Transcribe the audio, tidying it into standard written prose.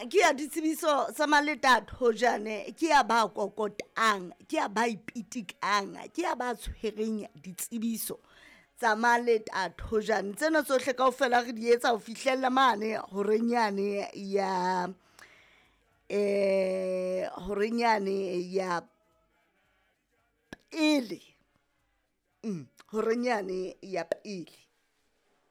ke ya ditsebiso tsa maletato jane, ke ya ba kokotang, ke ya ba ipitikang, ke ya ba tshwereng ditsebiso tsa maletato jane. Tsena tsohle kaofela re di etsa ho fihlella mane horeng yane ya pele, horeng yane ya pele.